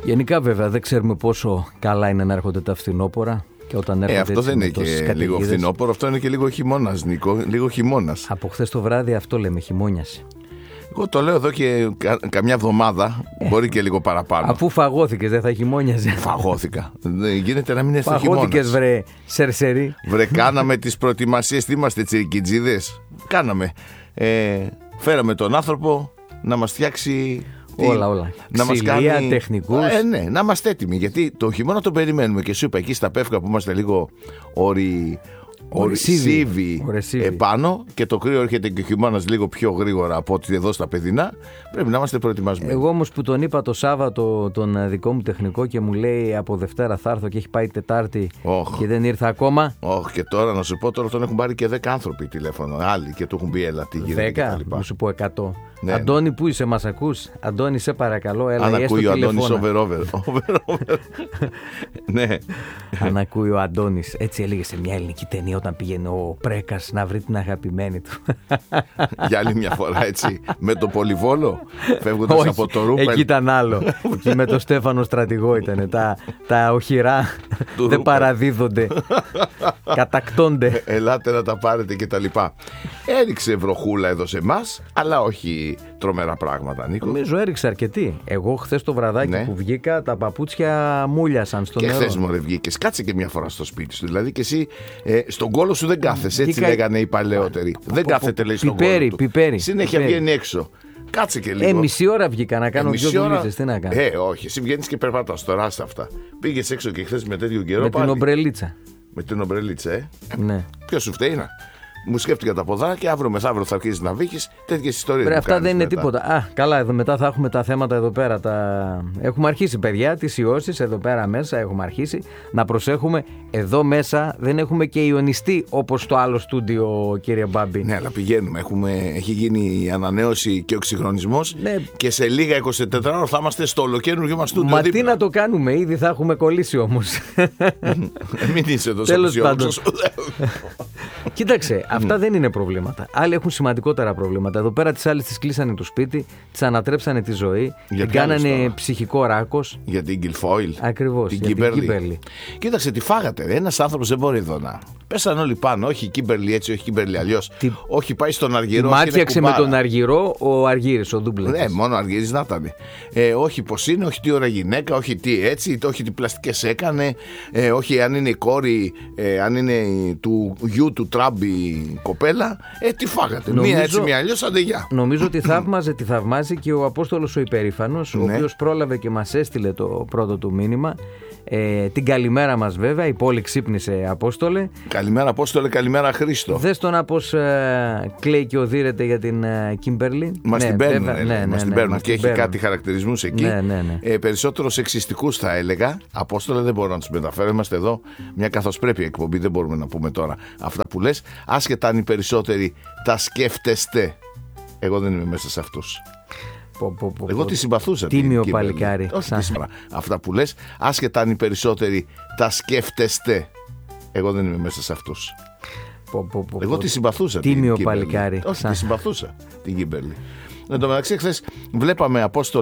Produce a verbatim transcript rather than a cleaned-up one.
Γενικά βέβαια δεν ξέρουμε πόσο καλά είναι να έρχονται τα φθινόπωρα. Και όταν ε, αυτό δεν είναι και λίγο φθινόπωρο, αυτό είναι και λίγο χειμώνας, Νίκο. Λίγο χειμώνας. Από χθες το βράδυ αυτό λέμε, χειμώνιασε. Εγώ το λέω εδώ και κα, καμιά εβδομάδα, ε, μπορεί και λίγο παραπάνω. Αφού φαγώθηκες, δεν θα χειμώνιαζε. Φαγώθηκα. Δεν γίνεται να μην έρθει ο χειμώνας. Φαγώθηκες, βρε σερσερί. Βρε, κάναμε τις προετοιμασίες. Τι είμαστε, τσιρικιτζίδες? Κάναμε. Ε, φέραμε τον άνθρωπο να μας φτιάξει. Όλα, όλα. Να Ξυλία, μας κάνει τεχνικούς. Ε, ναι, να είμαστε έτοιμοι. Γιατί το χειμώνα τον περιμένουμε. Και σου είπα εκεί στα Πεύκα που είμαστε λίγο όροι. Ορεσίβι επάνω και το κρύο έρχεται και ο χειμώνας λίγο πιο γρήγορα από ότι εδώ στα παιδινά. Πρέπει να είμαστε προετοιμασμένοι. Εγώ όμως που τον είπα το Σάββατο τον δικό μου τεχνικό και μου λέει από Δευτέρα θα έρθω και έχει πάει Τετάρτη oh. και δεν ήρθε ακόμα. Όχι, oh, και τώρα να σου πω, τώρα τον έχουν πάρει και δέκα άνθρωποι τηλέφωνο. Άλλοι και του έχουν πει έλα τι γίνεται. Δέκα, να σου πω εκατό. Ναι, Αντώνη, που είσαι, μας ακούς? Αντώνη, σε παρακαλώ, έλα. Αν ακούει ο Αντώνης over-over. Ναι. Αν ακούει ο Αντώνης, έτσι έλεγε σε μια ελληνική ταινία όταν πήγαινε ο Πρέκας να βρει την αγαπημένη του. Για άλλη μια φορά, έτσι, με το Πολυβόλο, φεύγοντας από το Ρούπελ. Εκεί ήταν άλλο. Εκεί με το Στέφανο στρατηγό ήταν. Τα, τα οχυρά δεν παραδίδονται. Κατακτώνται. Ελάτε να τα πάρετε και τα λοιπά. Έριξε βροχούλα εδώ σε εμάς, αλλά όχι τρομερά πράγματα, Νίκο. Νομίζω έριξε αρκετή. Εγώ χθες το βραδάκι ναι. που βγήκα, τα παπούτσια μούλιασαν στο και νερό. Και χθες μωρέ βγήκες. Κάτσε και μια φορά στο σπίτι σου. Δηλαδή και εσύ ε, στον κόλο σου δεν κάθεσαι. Έτσι Βγήκα... λέγανε οι παλαιότεροι. Α, δεν κάθεται, λέει, στον πιπέρι, κόλο του. Πιπέρι, Συνέχεια πιπέρι. Βγαίνει έξω. Κάτσε και λίγο. Ε, μισή ώρα βγήκα να κάνω ε, δύο δουλειές. Τι να κάνω. Ε, όχι. Εσύ βγαίνεις και περπατάς τώρα αυτά. Πήγες έξω και χθες με τέτοιο καιρό. Με πάλι. την ομπρελίτσα. Με την ομπρελίτσα, ε. Ναι. Ποιος σου φταίει να. Μου σκέφτηκα τα ποδάρια, αύριο μεθαύριο θα αρχίσει να βύχεις. Τέτοιες ιστορίες. Βρε, αυτά δεν είναι μετά. τίποτα. Α, καλά, εδώ μετά θα έχουμε τα θέματα εδώ πέρα. Τα... Έχουμε αρχίσει, παιδιά, τις ιώσεις εδώ πέρα μέσα. Έχουμε αρχίσει να προσέχουμε. Εδώ μέσα δεν έχουμε και ιονιστή όπως το άλλο στούντιο, κύριε Μπάμπη. Ναι, αλλά πηγαίνουμε. Έχουμε... Έχει γίνει η ανανέωση και ο εξυγχρονισμός. Ναι. Και σε λίγα είκοσι τέσσερα ώρα θα είμαστε στο ολοκαίρινο μας στούντιο. Μα δίπλα. τι να το κάνουμε, ήδη θα έχουμε κολλήσει όμως. Μην είσαι τόσο αισιόδοξος. Κοίταξε, αυτά δεν είναι προβλήματα. Άλλοι έχουν σημαντικότερα προβλήματα. Εδώ πέρα τις άλλες τις κλείσανε το σπίτι, τις ανατρέψανε τη ζωή, την κάνανε ψυχικό ράκος. Για την Guilfoyle. Ακριβώς. Την για την Kimberly. Κοίταξε, τι φάγατε. Ένας άνθρωπος δεν μπορεί εδώ να. Πέσαν όλοι πάνω. Όχι Kimberly έτσι, όχι Kimberly αλλιώς. Τι... Όχι, πάει στον Αργυρό. Μάτιαξε με τον Αργυρό ο Αργύρης, ο Ντούμπλετς. Ναι, μόνο ο Αργύρης να ήταν. Ε, όχι πως είναι, όχι τι ώρα γυναίκα, όχι τι έτσι, όχι τι πλαστικές έκανε. Ε, όχι αν είναι η κόρη, ε, αν είναι του γιου του Τραμπ η κοπέλα. Ε, τι φάγατε. Νομίζω, μία έτσι, μία αλλιώς, άντε γεια. Νομίζω ότι θαύμαζε, τη θαυμάζει και ο Απόστολος ο Υπερήφανος, ναι. ο οποίος πρόλαβε και μας έστειλε το πρώτο του μήνυμα. Ε, την καλημέρα μας βέβαια, η πόλη ξύπνησε, Απόστολε. Καλημέρα Απόστολε, καλημέρα Χρήστο. Δες τον να πως ε, κλαίει και οδύρεται για την Kimberly. Μας ναι, την παίρνουν, βέβαια, ε, ναι, ναι, μας την ναι, παίρνουν ναι, και έχει παίρνουν. κάτι χαρακτηρισμούς εκεί. Ναι, ναι, ναι. Ε, περισσότερο σεξιστικούς θα έλεγα. Απόστολε, δεν μπορώ να τους μεταφέρω. Είμαστε εδώ μια καθοσπρέπεια εκπομπή, δεν μπορούμε να πούμε τώρα αυτά που λες. Άσχετα αν οι περισσότεροι τα σκέφτεστε. Εγώ δεν είμαι μέσα σε αυτούς. Πο, πο, πο, Εγώ τη συμπαθούσα. Τίμιο παλικάρι. Όχι, αυτά που λες, άσχετα αν οι περισσότεροι τα σκέφτεστε. Εγώ δεν είμαι μέσα σε αυτούς. Πο, πο, πο, Εγώ τη συμπαθούσα. Τίμιο παλικάρι. Όχι, τη συμπαθούσα την Kimberly. Εν τω μεταξύ, χθες βλέπαμε Απόστολο.